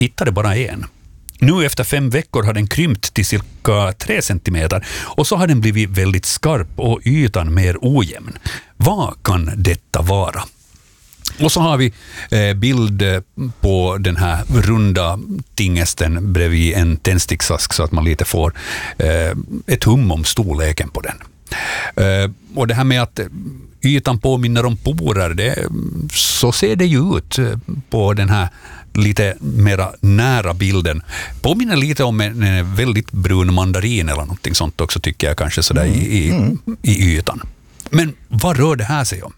hittade bara en. Nu efter 5 veckor har den krympt till cirka 3 centimeter och så har den blivit väldigt skarp och ytan mer ojämn. Vad kan detta vara? Och så har vi bild på den här runda tingesten bredvid en tändsticksask så att man lite får ett hum om storleken på den. Och det här med att ytan påminner om porer, så ser det ju ut på den här lite mera nära bilden. Påminner lite om en väldigt brun mandarin eller någonting sånt också, tycker jag kanske sådär i ytan. Men vad rör det här sig om?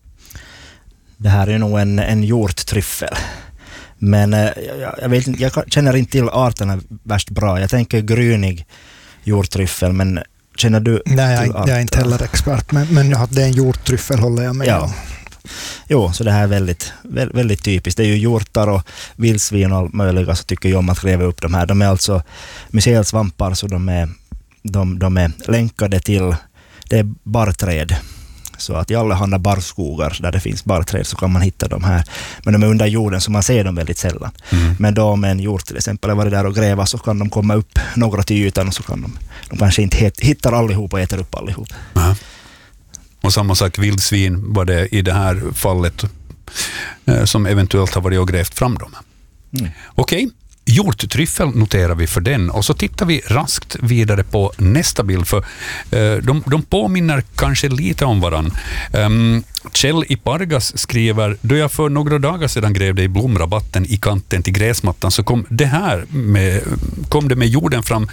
Det här är nog en hjorttryffel. Men jag vet inte, jag känner inte till arterna värst bra. Jag tänker grynig hjorttryffel, men känner du? Nej, jag är inte heller expert, men att det är en hjorttryffel håller jag med om. Jo, så det här är väldigt, väldigt typiskt. Det är ju hjortar och vildsvin och allt möjliga så tycker jag om att gräva upp de här. De är alltså mycelsvampar, så de är länkade till, det är barrträd. Så att i alla handla barrskogar där det finns barrträd så kan man hitta de här. Men de är under jorden så man ser dem väldigt sällan. Men då om en hjort till exempel har varit där och gräva så kan de komma upp några till ytan och så kan de kanske inte hittar allihop och äter upp allihop. Och samma sak vildsvin var det i det här fallet som eventuellt har varit och grävt fram dem. Okej. Hjorttryffel noterar vi för den och så tittar vi raskt vidare på nästa bild för de påminner kanske lite om varann. Kjell i Pargas skriver: då jag för några dagar sedan grävde i blomrabatten i kanten till gräsmattan så kom det med jorden fram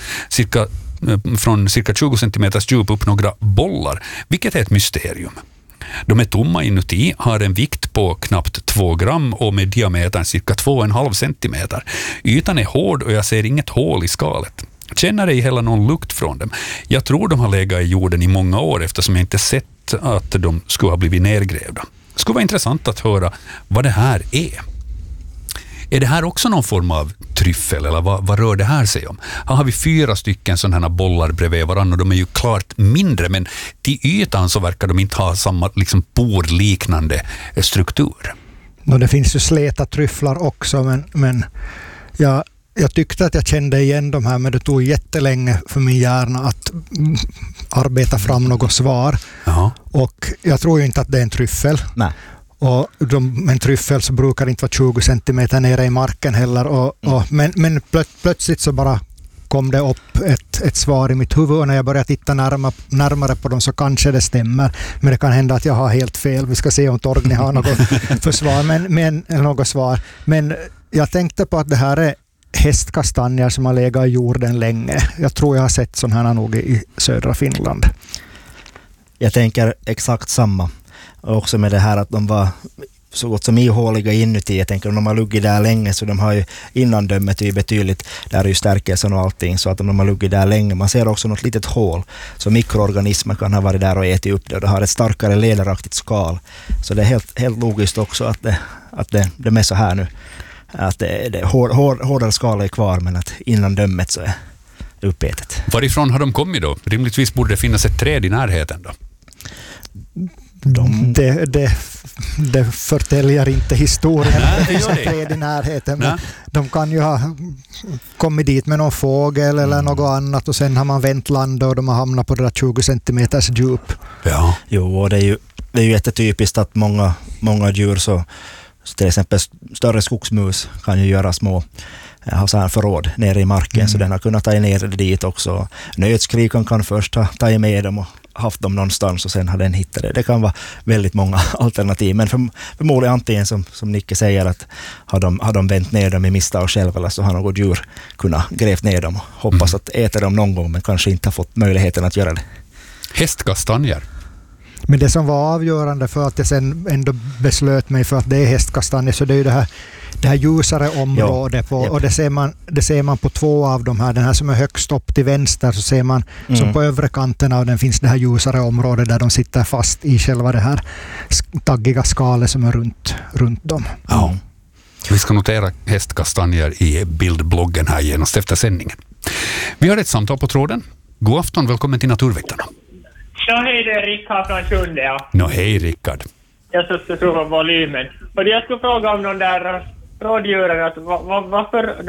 från cirka 20 cm djup upp några bollar, vilket är ett mysterium. De är tomma inuti, har en vikt på knappt 2 gram och med diametern cirka 2,5 centimeter. Ytan är hård och jag ser inget hål i skalet. Känner ej heller någon lukt från dem. Jag tror de har legat i jorden i många år eftersom jag inte sett att de skulle ha blivit nedgrävda. Det skulle vara intressant att höra vad det här är. Är det här också någon form av tryffel eller vad rör det här sig om? Här har vi 4 stycken sådana här bollar bredvid varandra och de är ju klart mindre, men till ytan så verkar de inte ha samma liksom porliknande struktur. Det finns ju släta tryfflar också, men jag tyckte att jag kände igen de här, men det tog jättelänge för min hjärna att arbeta fram något svar. Jaha. Och jag tror ju inte att det är en tryffel. Nej. Och en tryffel så brukar inte vara 20 centimeter nere i marken heller. Men plötsligt så bara kom det upp ett svar i mitt huvud och när jag började titta närmare på dem så kanske det stämmer. Men det kan hända att jag har helt fel. Vi ska se om Torgny har något något svar. Men jag tänkte på att det här är hästkastanjer som har legat i jorden länge. Jag tror jag har sett sådana här nog i södra Finland. Jag tänker exakt samma. Och också med det här att de var så gott som ihåliga inuti. Jag tänker om de har luggit där länge så de har ju innandömet är betydligt, där är ju stärkelsen och allting, så att om de har luggit där länge, man ser också något litet hål så mikroorganismer kan ha varit där och ätit upp det och det har ett starkare lederaktigt skal. Så det är helt logiskt också att det är så här nu. Att det hårdare skal är kvar men att innandömet så är uppätet. Varifrån har de kommit då? Rimligtvis borde det finnas ett träd i närheten då. Det förtäljer inte historien. Nej, det finns ett träd i närheten. Men de kan ju ha kommit dit med någon fågel eller något annat och sen har man vänt landet och de har hamnat på det där 20 centimeters djup. Ja. Jo, och det är ju jättetypiskt att många djur så till exempel större skogsmus kan ju göra små ha så här förråd nere i marken så den har kunnat ta ner det dit också. Nötskrikan kan först ha tagit med dem och haft dem någonstans och sen har den hittat det. Det kan vara väldigt många alternativ, men förmodligen antingen som Nicke säger att har de vänt ner dem i misstag själv eller så har något djur kunnat grävt ner dem och hoppas att äta dem någon gång men kanske inte har fått möjligheten att göra det. Hästkastanjer. Men det som var avgörande för att jag sen ändå beslöt mig för att det är hästkastanjer så det är ju det här ljusare området och det ser man på 2 av de här. Den här som är högst upp till vänster så ser man som på övre kanten av den finns det här ljusare området där de sitter fast i själva det här taggiga skalet som är runt dem. Ja. Vi ska notera hästkastanjer i bildbloggen här genast efter sändningen. Vi har ett samtal på tråden. God afton, välkommen till Naturväktarna. Ja, hej, det är Rickard från Sjunde. Hej Rickard. Jag ska prova volymen. Och jag skulle fråga om de där rådjuren, att varför